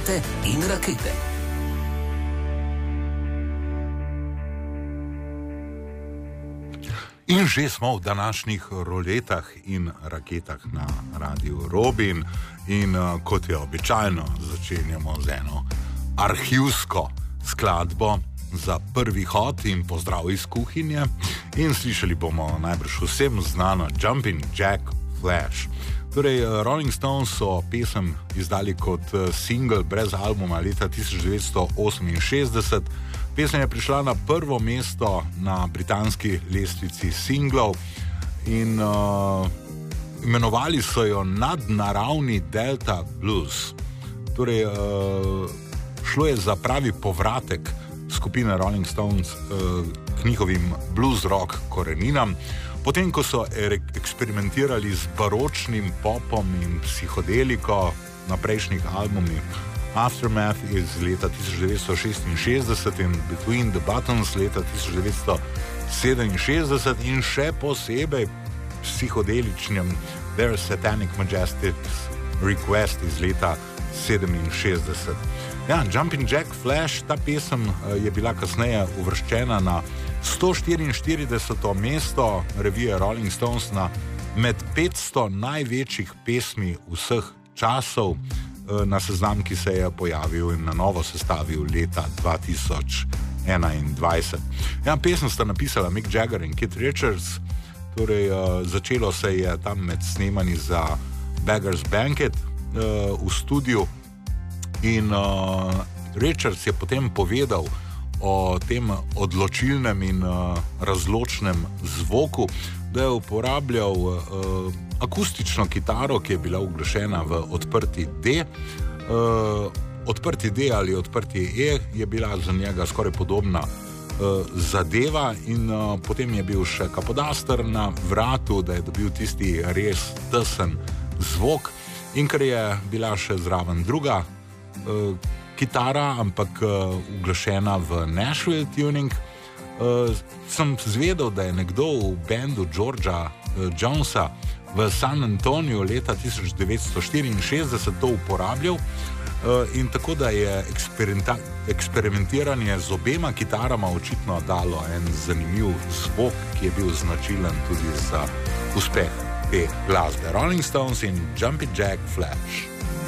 rulete in rakete. In že smo v današnjih ruletah in raketah na Radiu Robin in kot je običajno, začenjamo z eno arhivsko skladbo za prvi hod in pozdrav iz kuhinje in slišali bomo najbrž vsem znano Jumping Jack Flash. Torej, Rolling Stones so pesem izdali kot single brez albuma leta 1968. Pesem je prišla na prvo mesto na britanski lestvici singlov in imenovali so jo nadnaravni Delta Blues. Torej, šlo je za pravi povratek skupine Rolling Stones k njihovim blues rock koreninam. Potem, ko so eksperimentirali z baročnim popom in psihodeliko na prejšnjih albumih Aftermath iz leta 1966 in Between the Buttons leta 1967 in še posebej psihodeličnem Their Satanic Majesty's Request iz leta 1967. Ja, Jumping Jack Flash, ta pesem je bila kasneje uvrščena na 144. mesto revije Rolling Stones med 500 največjih pesmi vseh časov na seznam, ki se je pojavil in na novo sestavil leta 2021. Ja, pesem sta napisala Mick Jagger in Keith Richards, torej začelo se je tam med snemanji za Beggar's Banquet v studiu in Richards je potem povedal o tem odločilnem in razločnem zvoku, da je uporabljal akustično kitaro, ki je bila uglašena v odprti D. Odprti D ali odprti E je bila za njega skoraj podobna zadeva in potem je bil še kapodaster na vratu, da je dobil tisti res tesen zvok in ker je bila še zraven druga kitara, ampak uglašena v Nashville tuning, sem zvedel, da je nekdo v bendu Georgea Jonesa v San Antoniju leta 1964 to uporabljal in tako da je eksperimentiranje z obema kitarama očitno dalo en zanimiv zvok, ki je bil značilen tudi za uspeh te glasbe. Rolling Stones in Jumping Jack Flash.